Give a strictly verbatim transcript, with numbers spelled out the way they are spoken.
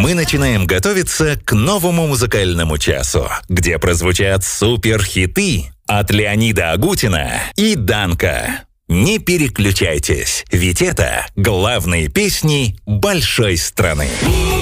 мы начинаем готовиться к новому музыкальному часу, где прозвучат суперхиты от Леонида Агутина и Данка. Не переключайтесь, ведь это главные песни большой страны.